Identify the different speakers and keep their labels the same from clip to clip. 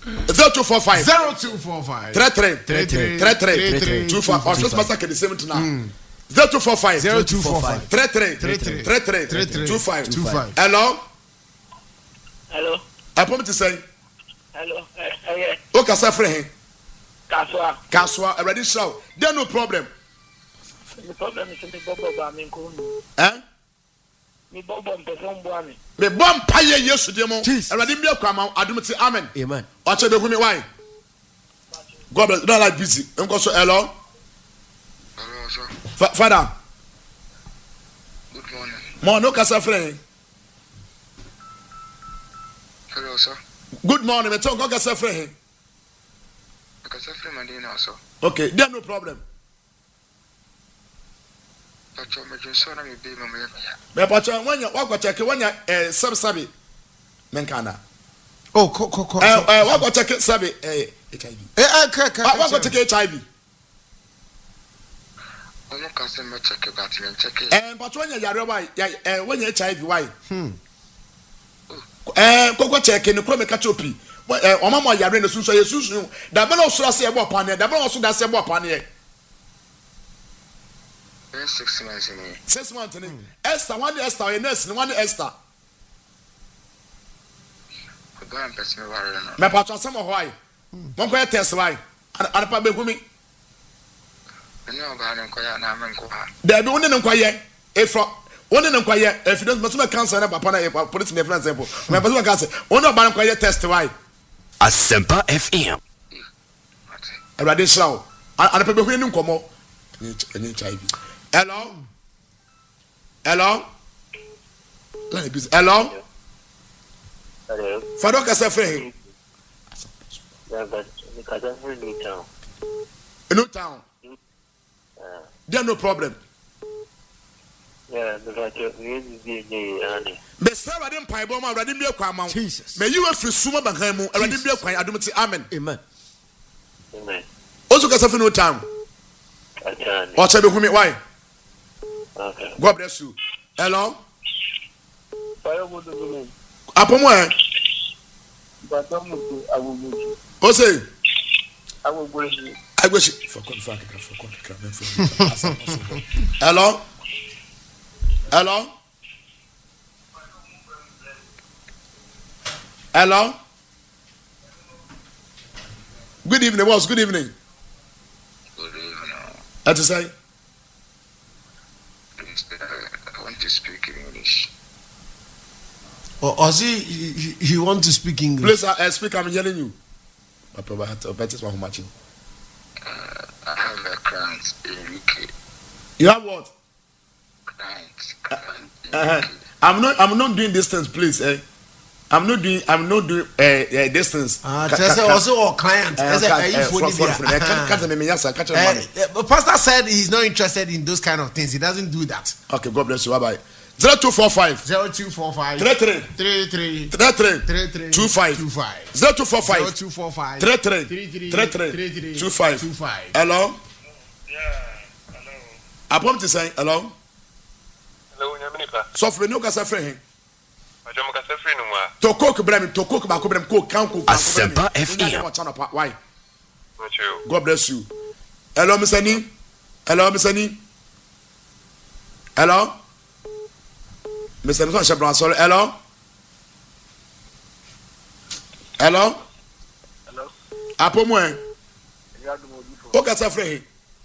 Speaker 1: 0245
Speaker 2: 0245
Speaker 1: 33 25. Or just master the same now. 0245 33 25. Hello. I promise to say.
Speaker 3: Hello.
Speaker 1: Okay, sir, friend.
Speaker 3: Kaswa.
Speaker 1: Already show. There no problem.
Speaker 3: The problem is me bobo me ko. Me bobo person boami.
Speaker 1: Me bom paye Yesu de mo. Already me kwama adum ti amen.
Speaker 2: Amen.
Speaker 1: Oche be humi why? God bless. Don't like busy. So hello.
Speaker 4: Hello, sir.
Speaker 1: Father.
Speaker 4: Good morning.
Speaker 1: No kasa friend.
Speaker 4: Hello, sir.
Speaker 1: Good morning. Me talk kasa friend.
Speaker 4: Kasa friend Mandina, sir.
Speaker 1: Okay, there no problem.
Speaker 4: Pacho me jinso na me be me me.
Speaker 1: Me pacho when you walk check when you sabi menkana.
Speaker 2: Oh, ko.
Speaker 1: Walk check sabi HIV. Walk check HIV.
Speaker 4: Ono kasa me check but me check.
Speaker 1: But when you yare why when you HIV why? Koko check no kro me catch up. Omama yare no sunso yesusu. Da be no so se e bo pane, da be no so da se e bo pane.
Speaker 4: 6 months in
Speaker 1: 6 months in Esther, one Esther, nurse, one Esther.
Speaker 4: Go and pass me water.
Speaker 1: My patron, some of why. One quiet test why. And probably with me.
Speaker 4: No, but I'm quiet now. I'm quiet.
Speaker 1: There be one in quiet. If one in quiet, if you don't must cancer about put it in a example. My person can say, one of my quiet test why.
Speaker 5: Asempa FM.
Speaker 1: A radical. And probably when come up. HIV. Hello? Hello? Hello?
Speaker 3: Hello.
Speaker 1: Father Kasafre.
Speaker 3: Yeah, but because I'm in New Town.
Speaker 1: New Town. There no problem.
Speaker 3: Yeah, because you're the
Speaker 1: Me serve them pie bomb already be a kwama. Jesus. May you have free suma bankamu already be a kwai adumti amen.
Speaker 2: Amen.
Speaker 3: Amen.
Speaker 1: Also Kasafre no town. What's up with me? Why?
Speaker 3: Okay.
Speaker 1: God bless you. Hello?
Speaker 3: Fire
Speaker 1: Upon where?
Speaker 3: But I will move you.
Speaker 1: What's it?
Speaker 3: I will bring you.
Speaker 1: I wish for Hello? Hello? Hello? Good evening, boss. Good evening. What to say?
Speaker 4: I want to speak in English.
Speaker 2: Or he want to speak English?
Speaker 1: Please, speak. I'm hearing you. I
Speaker 4: have a client in UK.
Speaker 1: You have what?
Speaker 4: Client.
Speaker 1: I'm not doing distance, please. I'm not doing distance.
Speaker 2: Also client. Pastor said he's not interested in those kind of things. He doesn't do that.
Speaker 1: Okay, God bless you. Bye bye. 0245
Speaker 2: 33
Speaker 1: 25 0245 33 25. Hello?
Speaker 4: Yeah, hello.
Speaker 1: I want to say hello.
Speaker 4: Hello, Nyaminika.
Speaker 1: So for no kasa friend.
Speaker 4: Ajomo kasa friend no ma.
Speaker 1: To cook brem, to cook ba ko brem ko kan ko.
Speaker 5: Asempa FM.
Speaker 1: Why?
Speaker 4: Macho.
Speaker 1: God bless you. Hello, Mr. Ni. Hello, Mr. Ni. Hello? Mr. Nson Shabran, sorry. Hello? Hello?
Speaker 3: Hello?
Speaker 1: Apo mwen? O kasa friend.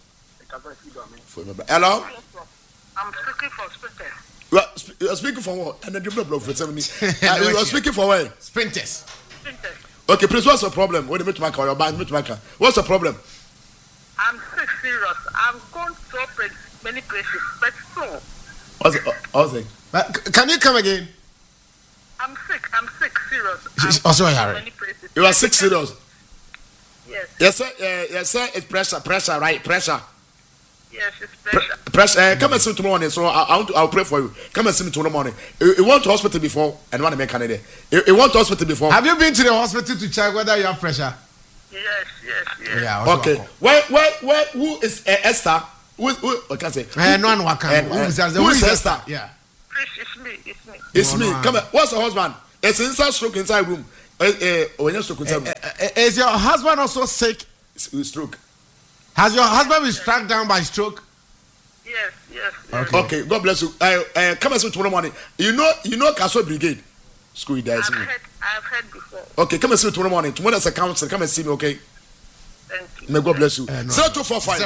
Speaker 1: Hello?
Speaker 3: I'm speaking for Sprinters.
Speaker 1: You are speaking for what? And then you blow for 7 minutes. You are speaking for what?
Speaker 2: Sprinters.
Speaker 1: Okay, please, what's the problem? When you meet my car, what's the problem?
Speaker 3: I'm sick, serious. I'm going to operate many places, but still.
Speaker 1: What's it?
Speaker 2: Can you come again?
Speaker 3: I'm sick, serious.
Speaker 2: She's also
Speaker 3: many places.
Speaker 1: You are sick, serious?
Speaker 3: Yes.
Speaker 1: Yes, sir. It's pressure, right? Pressure.
Speaker 3: Yes, it's pressure.
Speaker 1: Pressure. Come and see me tomorrow morning. So I'll pray for you. Come and see me tomorrow morning. You went to hospital before and want to make Canada. You went to hospital before.
Speaker 2: Have you been to the hospital to check whether you have pressure?
Speaker 3: Yes.
Speaker 2: Yeah.
Speaker 1: Okay. Where? Who is Esther? Who? I can't say.
Speaker 2: No one can.
Speaker 1: Who is Esther?
Speaker 2: Yeah.
Speaker 3: It's me.
Speaker 1: It's me. Come on. What's your husband? It's inside stroke inside room. when you stroke
Speaker 2: is your husband also sick?
Speaker 1: Stroke.
Speaker 2: Has your husband been struck down by stroke?
Speaker 3: Yes.
Speaker 1: Okay, God bless you. Come and see tomorrow morning. You know Castle Brigade school there.
Speaker 3: I've heard before.
Speaker 1: Okay, come and see me tomorrow morning. Tomorrow there's a council. Come and see me, okay?
Speaker 3: Thank you.
Speaker 1: May God bless you.
Speaker 2: 0245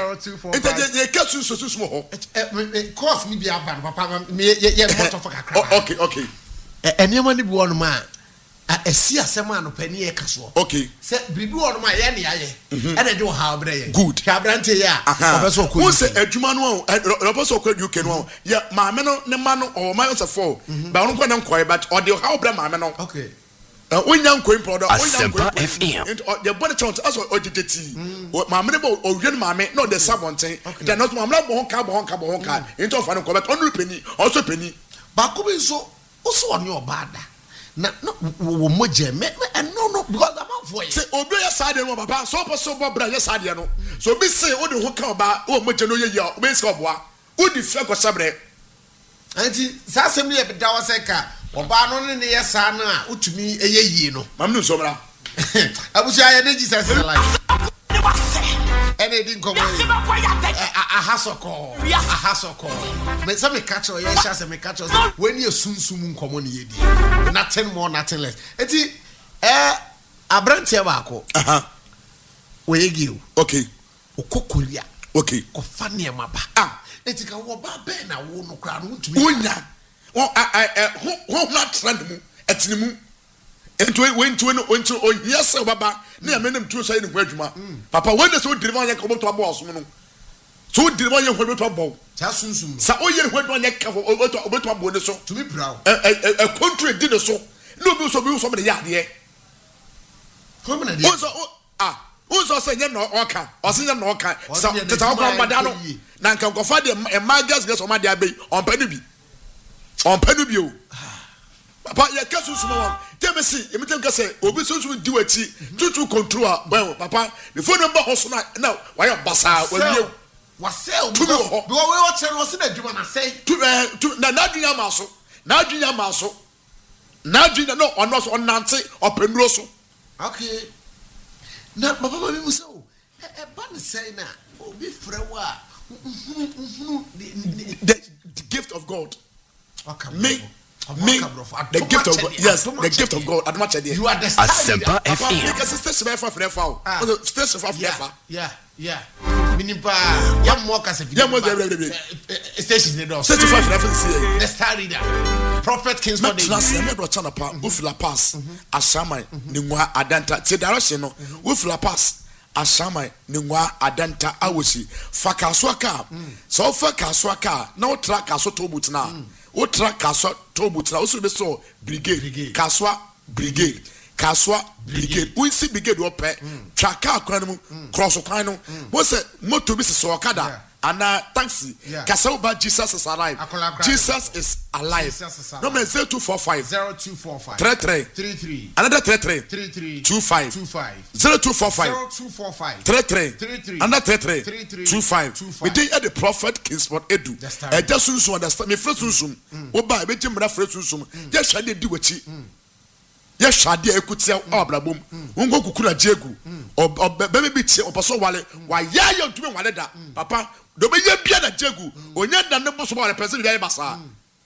Speaker 2: course ni bi aba no papa me ye moto for kakra.
Speaker 1: Okay.
Speaker 2: Enema ni bi won ma esi asem anopani e kaso.
Speaker 1: Okay.
Speaker 2: Se bibi won ma ye ne aye. E na de wo ha obre ye.
Speaker 1: Good.
Speaker 2: Kabrante ye a obeso ko.
Speaker 1: Who say adwuma no obeso ko UK no ya maame no ne ma no o ma so for. Ba won ko na nkoy but o de ha obre maame no.
Speaker 2: Okay.
Speaker 1: Onya nkoy product
Speaker 5: Asempa FM.
Speaker 1: And the body chant as o dideti. Maame ne bo o hwe maame no de sabonten. Then not maame bo honka into of an ko but onu penny also penny.
Speaker 2: Ba ko bi so on your bad. No moje me no because I'm out for you.
Speaker 1: Say obi ya sade no papa so poso bo bra ya sade no. So bi say o de ho ka oba o moje no ye ya o be se oboa. O di fe ko sabre.
Speaker 2: Anti sa asem ye beda wa se ka oba no ne ye sa na a utumi eye yie no.
Speaker 1: Mam no so bra.
Speaker 2: Abusu aye de Jesus life. Ene di nkomo ahasoko me say me catch o ye sha say me catch o when you sunsum nkomo ne ye di nothing more nothing less eti abrantia ba ko we gi
Speaker 1: Okay.
Speaker 2: okokoria
Speaker 1: Okay.
Speaker 2: ko fane ma ba eti ka wo ba be na wo no kra no ntumi
Speaker 1: Onya ho na trend mu etini mu ento o yes baba na ya menem tu so ye ne adwuma papa when so deliver ye ko to abo osom no so deliver ye ho to abo
Speaker 2: ta sunsum
Speaker 1: sa o ye ho do ye ka obeto abo ne so
Speaker 2: tumi brow
Speaker 1: a country di ne so no bi so me ya de
Speaker 2: ko me na de
Speaker 1: Unso say nye no oka osinye no oka sa teta okwa mbada no na nka nkofa de emagas gas o ma de abei onpa no bi o papa ye kasu sumo won temesi emitem ka say obi sunsun di wachi tutu control well papa before number hoso na why basa wawie
Speaker 2: wasel because we watch no se na djuma na say
Speaker 1: na adwunya maso no ono so onante openuro so.
Speaker 2: Okay. Na papa mi mu say o e ba ne say na obi frɛ wa
Speaker 1: the gift of God. Me the gift of God. Yes, the gift of God.
Speaker 2: You are the
Speaker 5: Asempa FM.
Speaker 2: Yeah. Minipa yam mo kase stations ne do.
Speaker 1: 65 reference.
Speaker 2: The star reader. Prophet Kingsford
Speaker 1: Day. Na me chana pa ufila pass asama ni ngwa adanta. Ti direction no ufila pass asama ni ngwa adanta awosi. Fakaso aka. So fakaso aka na otra kaso tobut na. Otra kaswa tobut na osu be so brigade kaswa brigade we see brigade wo pe traka akran mu cross kwan no wo se motor bi so okada ana taxi kasa ba Jesus is alive. Jesus is alive. Number 0245 33 another 33 25 0245 33 another 33 25 we dey at the prophet Kingsford Edu e just sunsun understand me free sunsun wo ba be jimra free sunsun je hwade di wachi ye hwade ekutia obrabom wongo kukura jegu be bi tie oposo wale wa ya ye ntumi wale da papa do be ye bia na jegu onya da ne boso wale person bia basa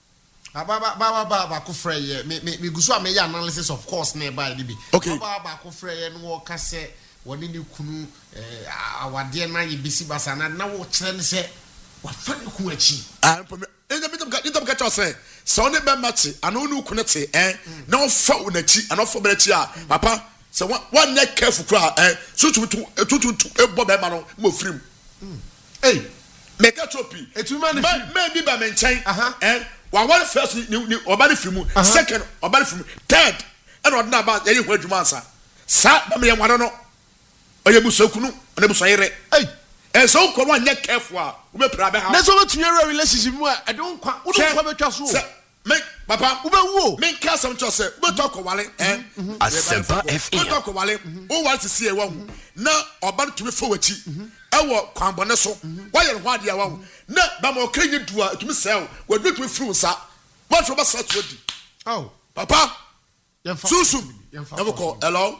Speaker 2: ba ko frɛ ye me guso am ye analysis of course na ba bi
Speaker 1: okay
Speaker 2: ba ko frɛ ye no ka se woni ne kunu awade na ye bisi basa na wo kyerɛ ne se wa fa ne ku achi
Speaker 1: Intam ka say so ne be match ano nu ku ne te na o fa unachi ano fo be a papa so one neck careful kra so tutu ebo be ma no mo firim make a trophy
Speaker 2: etuma ne
Speaker 1: me bi ba me nchen wa one first ni oba ne fimu second oba ne fimu third and ordinary about ye hu adwuma ansa sa ba me ye wano no oye busokunu ne busoyere so ko one neck careful a we pra be ha
Speaker 2: na so betumi a relationship mu a don kwa wo don kwa betwa so
Speaker 1: me papa
Speaker 2: wo be wo
Speaker 1: me ka sam to say we talk wale
Speaker 5: Asempa FM.
Speaker 1: we talk wale o wa sisi e wa hu na oba tumi fo wachi e wo kwanbone so wa ye ho ade wa hu na ba mo krenye dua tumi sel wa do tumi fru sa wa tro ba sa to di
Speaker 2: oh
Speaker 1: papa susum Never call. Hello?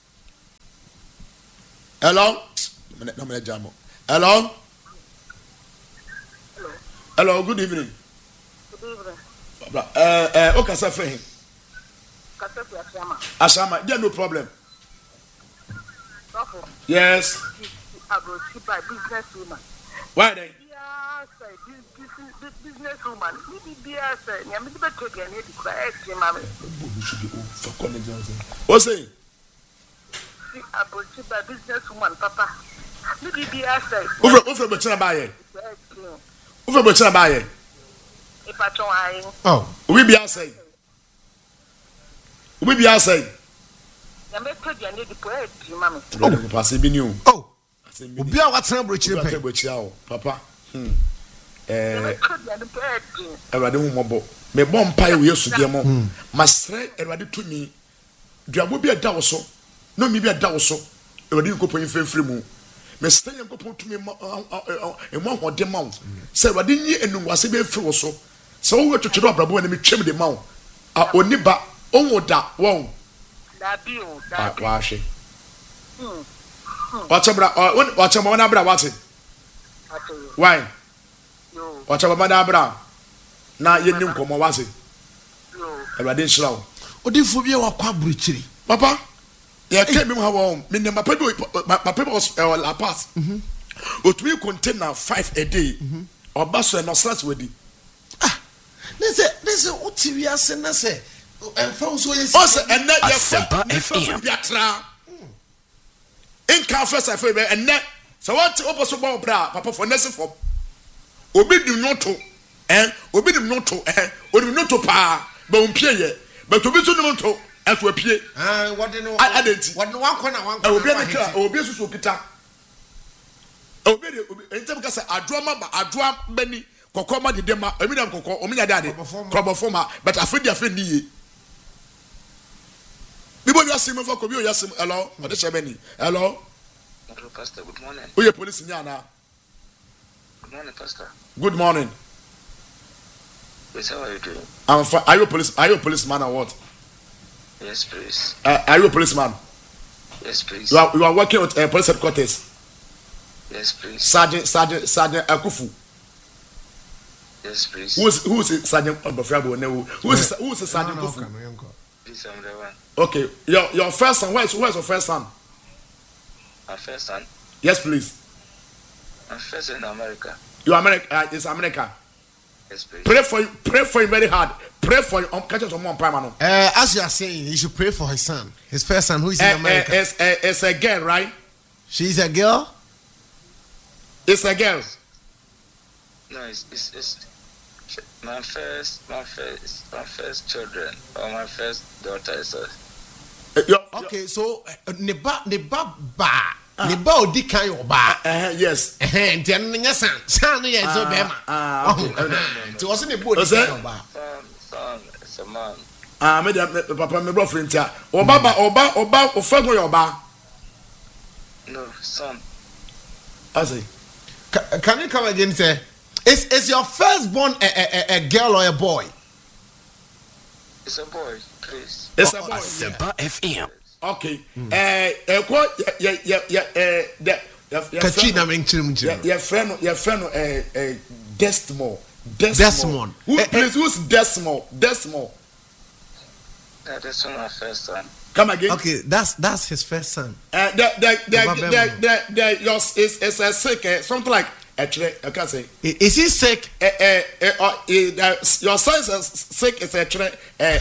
Speaker 1: Hello? Hello? Hello, good evening.
Speaker 3: Good evening.
Speaker 1: Okay, sir, friend. Ashama, yeah, no problem. Yes.
Speaker 3: I will keep my businesswoman.
Speaker 1: Why then?
Speaker 3: Businesswoman.
Speaker 1: What's it?
Speaker 3: I will keep my businesswoman, Papa.
Speaker 1: Who's the buyer? Who's the buyer?
Speaker 3: If I try,
Speaker 2: Oh,
Speaker 1: We be outside. We be outside.
Speaker 3: I may put your need to pray, Mammy.
Speaker 1: Oh, pass it be new.
Speaker 2: oh. Obi a watena bridge
Speaker 1: You
Speaker 2: pe.
Speaker 1: are able Papa.
Speaker 3: I
Speaker 1: Ewade hu mobo. Me bom pai we yesu de mo. Masre ewade to mi. Duabo bi ada wo so. No mi bi ada wo so. Ewade nkopon fefre mu. Me stan nkopon to mi emo hode ma wo. Se ewade nyi enunwase be fre wo so. Se wo twetwe obrabo na me twem de ma wo. A oniba onwoda won. Wa hwe. Watch my brother, watch it. Why? Watch my brother. Now you knew come watch it. I didn't slow.
Speaker 2: Odifobia wa kwa bridge.
Speaker 1: Papa, yeah, came him home. My people was La Paz. But we contain 5 a day. Or bus and not with it.
Speaker 2: Ah, there's a Otivia Sena say. And from so yes.
Speaker 1: Also, and that
Speaker 5: Asempa FM.
Speaker 1: In confess, I feel and that. So what opposite ball bra, Papa for Nessie for Obi do not to, and Obi do not to, or do not to pa, but umpire, but to be to not to, and to appear.
Speaker 2: What do you know?
Speaker 1: I didn't.
Speaker 2: What one corner, one
Speaker 1: I will be a car, or be a supita. Obey, in terms of a drama, Benny, Kokoma de Dema, a minute of Coco, Omina Daddy, Croboforma, but I feel the offendee. People just see me for Kobe, yes, hello, what is Benny? Hello,
Speaker 4: Pastor, good morning.
Speaker 1: who are police in Yana?
Speaker 4: Good morning, Pastor.
Speaker 1: Good morning.
Speaker 4: Yes, how are you doing?
Speaker 1: I'm fine. Are you a policeman or what?
Speaker 4: Yes, please.
Speaker 1: Are you a policeman?
Speaker 4: Yes, please.
Speaker 1: You are working with police headquarters.
Speaker 4: Yes, please.
Speaker 1: Sergeant Akufu.
Speaker 4: Yes, please.
Speaker 1: Who is Sergeant Obafrabo? Who is Sergeant Akufu?
Speaker 4: Please, I'm the one.
Speaker 1: Okay, your first son. Where's your first son?
Speaker 4: My first son.
Speaker 1: Yes, please.
Speaker 4: My first in America.
Speaker 1: You America. It's America.
Speaker 4: Yes, please.
Speaker 1: Pray for him very hard. Pray for him. Catch us on one prime.
Speaker 2: As you are saying, you should pray for his son. His first son, who is in America.
Speaker 1: It's a girl, right?
Speaker 2: She's a girl.
Speaker 1: It's a girl.
Speaker 4: No, it's my first children or my first daughter is
Speaker 2: Okay, so neba ba neba odi kan yo ba.
Speaker 1: Yes.
Speaker 2: Nti eno nya san no ye so be ma. Nti wo se neba odi kan yo ba.
Speaker 4: son, it's a man.
Speaker 1: Me papa me bro friend tia. Oba ofago yo ba.
Speaker 4: No, son.
Speaker 1: I say.
Speaker 2: Can you come again, sir? Is your firstborn a girl or a boy?
Speaker 4: It's a boy, please.
Speaker 1: It's a boy.
Speaker 5: Asempa FM.
Speaker 1: Okay.
Speaker 2: Kachi na menchim.
Speaker 1: Your friend Desmond.
Speaker 2: Desmond.
Speaker 1: Who's Desmond?
Speaker 4: That's my first son.
Speaker 1: Come again.
Speaker 2: Okay, that's his first son.
Speaker 1: Yours is a sick something like actually I can't say.
Speaker 2: Is he sick?
Speaker 1: Your son is sick. It's actually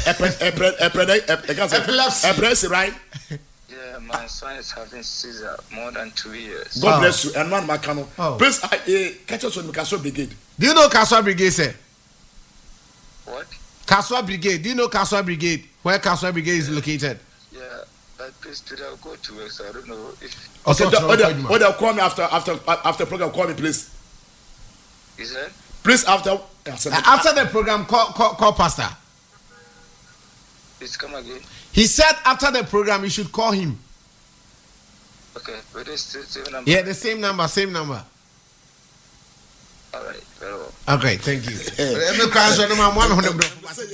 Speaker 1: epilepsy, right?
Speaker 4: Yeah, my son is having seizure more than 2 years.
Speaker 1: God bless you. And man, Macano.
Speaker 2: Oh.
Speaker 1: Please, catch us on Castle Brigade.
Speaker 2: Do you know Kaswa Brigade, sir?
Speaker 4: What?
Speaker 2: Kaswa Brigade. Do you know Kaswa Brigade? Where Kaswa Brigade is located?
Speaker 4: Yeah, but please, today I'll go to work, so I don't know if.
Speaker 1: Okay, they'll call me after program. Call me, please.
Speaker 4: Is that?
Speaker 1: Please, after
Speaker 2: the program, call Pastor.
Speaker 4: Please come again.
Speaker 2: He said after the program, you should call him.
Speaker 4: Okay, but it's the same number.
Speaker 2: Yeah, the same number.
Speaker 4: All right, very well.
Speaker 2: Okay, thank you. Me cry so no man one of them.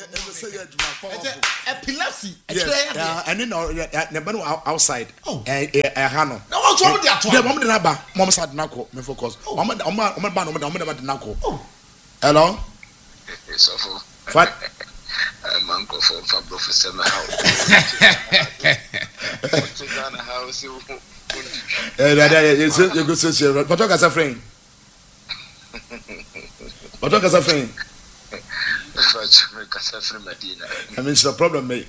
Speaker 2: Epilepsy.
Speaker 1: Yes. And then outside.
Speaker 2: Oh.
Speaker 1: Hano.
Speaker 2: No what's wrong with that?
Speaker 1: The mom did not ba. Mom said nako. Me focus. Mom ba nako.
Speaker 2: Oh.
Speaker 1: Hello.
Speaker 4: It's awful.
Speaker 1: What?
Speaker 4: I'm uncle for Professor House. House.
Speaker 1: You go say but talk as a friend. But talk as a friend. I mean, it's a problem, mate.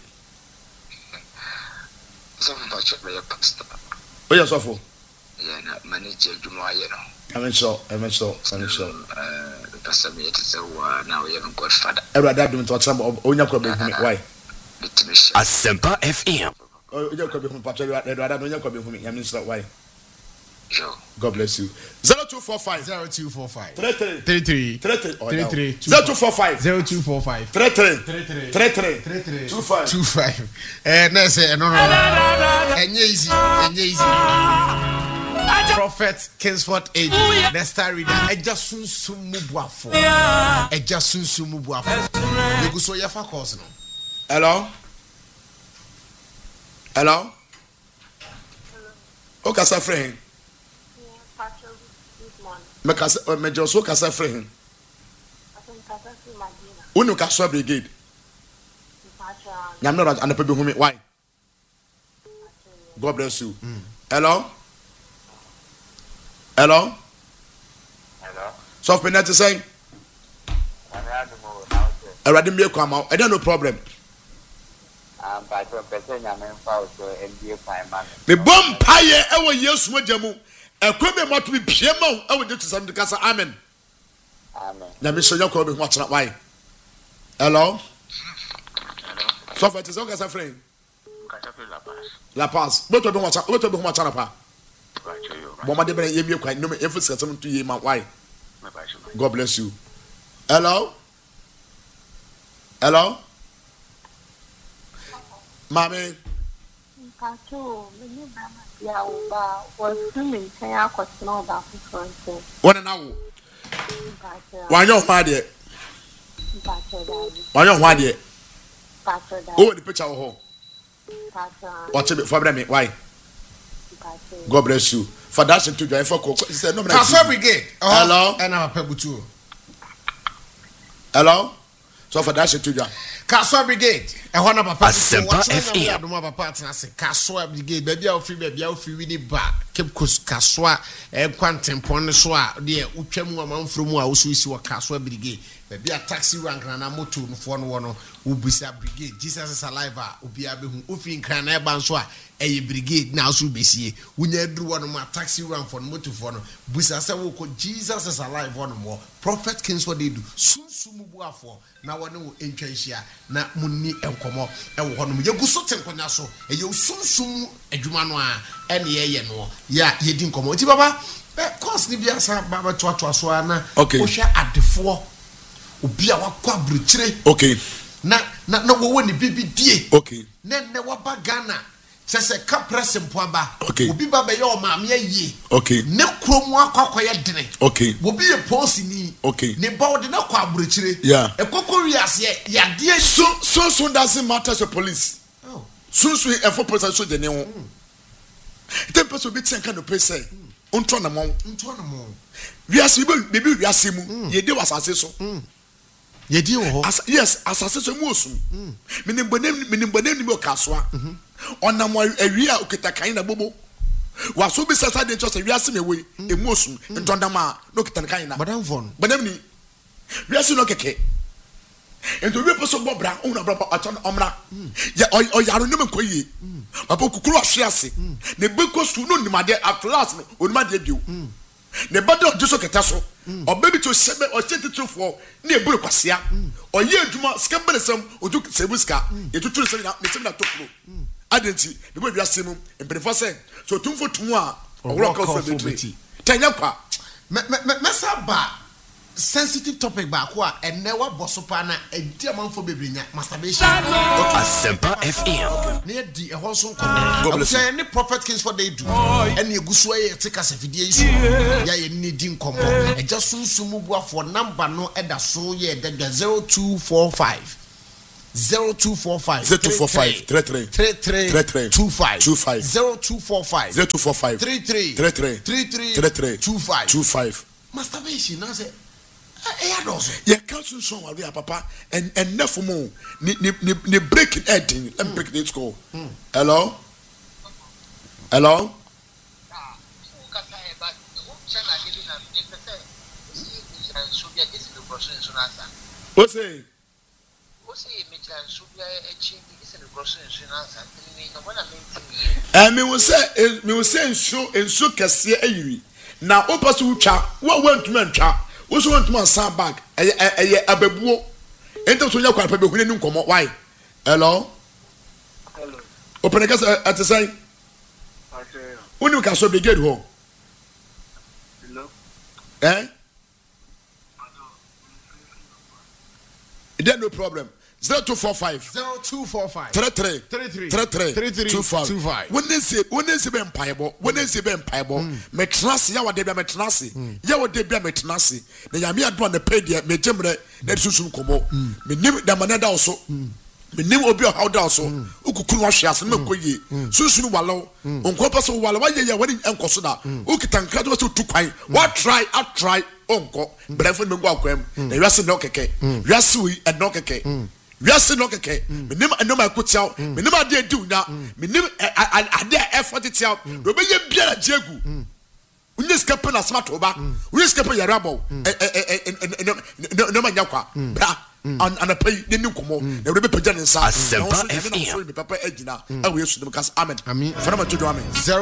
Speaker 4: Some pastor.
Speaker 1: Oh, yes, awful.
Speaker 4: Yeah, not manager Jumoya.
Speaker 1: I mean, so.
Speaker 4: The pastor made it so now we haven't got father.
Speaker 1: Every day doing to some of Onya Kobe. Why?
Speaker 5: Asempa FM.
Speaker 1: Oh, you could be from Patrick. I don't know Kobe for me. I mean, so why?
Speaker 2: God bless you.
Speaker 1: 0245
Speaker 2: 0245
Speaker 1: 33
Speaker 2: 33
Speaker 1: 0245
Speaker 2: 0245
Speaker 1: 33
Speaker 2: 25. No. Easy. Prophet Kingsford Age. The star reader. Eja sunsun mubuafo. You go so yafa course no.
Speaker 1: Hello. Okay, sir, friend. Me just walk as a friend. Unu Kaswa Brigade. I'm not an people who why? God bless you. Hello. So for to say. I read me come out. I don't know problem. Me bomb pie ever yes wajamu. Ekweme mo to be piemo e we to some kasa amen. Na me so yakọ be ho chara why. Hello. So for it is okay friend. La Paz. But to be ho chara pa. Mama de be yemi kwa no me emphasis some to you man why. God bless you. Hello. Mommy. What an hour? Why your father? Oh, the picture of home. Watch it for me. Why? God bless you. For that, to drive for Coco. No,
Speaker 2: Kaswa Brigade.
Speaker 1: Hello.
Speaker 2: And I'm a pebble too.
Speaker 1: Hello. So for that, to drive.
Speaker 2: Kaswa Brigade. And one of my
Speaker 5: Asempa FM.
Speaker 2: Kaswa Brigade. Baby, I'll free with the back. Keep Kaswa and Quantum Poneswa. Dear Uchemu from who also is your Kaswa Brigade. Baby, a taxi rank and a motor for one who be a brigade. Jesus is alive. Ubi Ufin Crana Banswa. A brigade now should be see. We need one of my taxi rank for motor for no. Busasa will Jesus is alive one more. Prophet Kingsford did soon sumubuafo. Now one will interest ya. Na muni and come up. And one of you go so temponaso. And you soon sumu a Jumanoa and ye no. Ya, ye didn't come out. Baba, course, Libya Baba Twatwaswana.
Speaker 1: Okay.
Speaker 2: Osha at the 4. Ubia wa kwa bruchire.
Speaker 1: Okay.
Speaker 2: Na wo ni bibi die.
Speaker 1: Okay.
Speaker 2: Ne waba Ghana. Se ka press mpoaba.
Speaker 1: Okay.
Speaker 2: Obi baba ye o maame ye.
Speaker 1: Okay.
Speaker 2: Ne kromu akwakoye dene.
Speaker 1: Okay.
Speaker 2: Obi ye posi ni.
Speaker 1: Okay.
Speaker 2: Ne ba de na kwa bruchire.
Speaker 1: Yeah.
Speaker 2: Ekoko wiase ya de
Speaker 1: so doesn't matter to police.
Speaker 2: Oh.
Speaker 1: So for police so de ne ho. Ten person be ten kind of person. Unto na mo. Wiase be wiase mu. Ye de wasase so.
Speaker 2: Yedi wo.
Speaker 1: Yes, asase so mu osum. Minim bonem ni Kaswa. Onam awia okita kan na bobo. Waso bi sasa de chose wiase mewe emu osum ntondama no okita kan na.
Speaker 2: Madam Von.
Speaker 1: Bonem ni. Wiase no keke. Ento we poso bobra ona bra aton omra. Ya oyaro nem koyi. Papa kukuru ahwease. Ne bekosu no nimade at last no onimade bio. Ne bado jeso keta so obabi to sebe o setitufo na eburu kwasia oye adwuma skambelesem odu sebuska etuturu se na metem na tokuro adenti ne bo wiase mu emperefo se so tumfo tumu a owro ka fo betri tanya kwa
Speaker 2: me saba sensitive topic back and never bossopana a diamond for baby masturbation.
Speaker 5: Asempa FM.
Speaker 2: Near the Honson. Any prophet kings what they do. And you go sway take us a video. Yeah, you needing combo. And just soon move for number no at the so yeah, then 0245. 0245
Speaker 1: 0245 33
Speaker 2: 25
Speaker 1: 0245
Speaker 2: 33
Speaker 1: 25
Speaker 2: masturbation I say
Speaker 1: yeah council song we papa and enough more ni break it heading let me break it go hello what's say me will say so kase ayi na opasu twa wo want man twa wo so want man sound bag ababuo ento so nya kwa pa be hune ni nkomo why hello open ka at say unu ka so be get ho hello Then no problem. 0245 33 25. When they say ben payable, me trust ya wade be me trust. Ya wade be me trust. Na ya me adwa na pay dia me jemre na susun komo. Me nim da manada also. Me nim obi how da also. Ukukunu wa hwe ase me koyi. Susun walo. Onko paso walo wa ye ya wani enkoso da. Ukitankra do so tu kwan. What try onko. Brefo me go akwam. Na yase no keke. Yase wi e no keke. Yase no keke. Me nim anoma kotiaw. Me nim ade adu na. Me nim ade effort tiaw. Do be ye biara jegu. Unye skepe na smart oba. Unye skepe ya rabo. No manyakwa. Bra. Ana pay the new komo. Na we be pagya nsa.
Speaker 5: Asempa FM.
Speaker 1: Papa ejina. Awe yesu dem kas amen.
Speaker 2: Amen.
Speaker 1: Fana ma tudu amen.